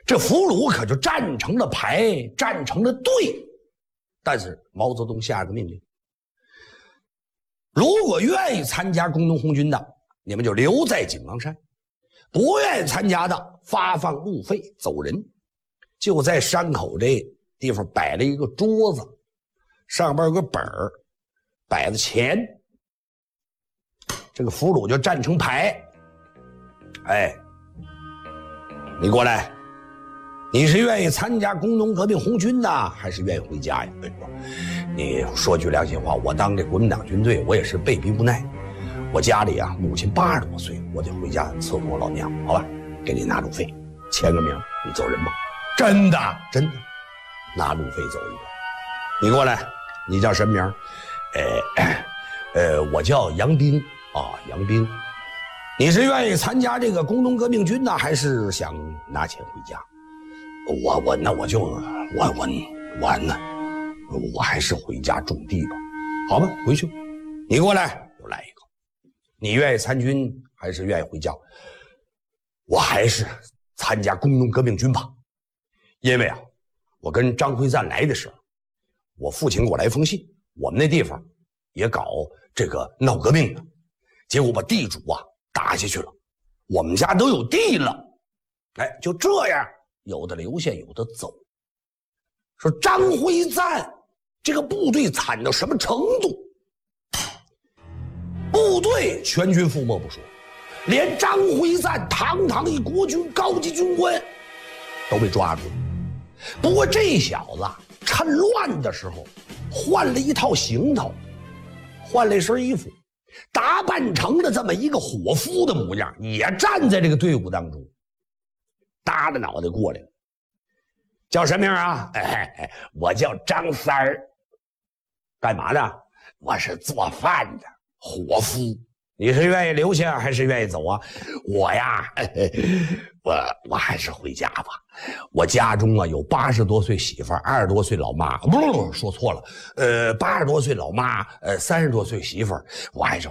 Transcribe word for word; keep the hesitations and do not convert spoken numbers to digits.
这俘虏可就站成了排，站成了队。但是毛泽东下个命令，如果愿意参加工农红军的，你们就留在井冈山；不愿意参加的，发放路费走人。就在山口这地方摆了一个桌子，上边有个本儿，摆的钱。这个俘虏就站成排，哎，你过来，你是愿意参加工农革命红军呢，还是愿意回家呀？你说句良心话，我当这国民党军队，我也是被逼无奈。我家里啊，母亲八十多岁，我得回家伺候我老娘，好吧？给你拿路费，签个名，你走人吧。真的，真的，拿路费走一个。你过来，你叫什么名？呃，呃，我叫杨兵啊，杨兵。你是愿意参加这个工农革命军呢，还是想拿钱回家？我我那我就我我我呢，我还是回家种地吧，好吧，回去。你过来，又来一个。你愿意参军还是愿意回家？我还是参加工农革命军吧，因为啊，我跟张辉瓒来的时候，我父亲给我来封信，我们那地方也搞这个闹革命的，结果把地主啊打下去了，我们家都有地了，哎，就这样。有的留下，有的走。说张辉瓒这个部队惨到什么程度？部队全军覆没不说，连张辉瓒堂堂一国军高级军官都被抓住了。不过这小子趁乱的时候换了一套行头，换了一身衣服，打扮成了这么一个伙夫的模样，也站在这个队伍当中。耷着脑袋过来了，叫什么名啊？哎哎，我叫张三儿。干嘛呢？我是做饭的伙夫。你是愿意留下还是愿意走啊？我呀，嘿嘿我我还是回家吧。我家中啊有八十多岁媳妇儿，二十多岁老妈，不不不，说错了，呃，八十多岁老妈，呃，三十多岁媳妇儿，我还是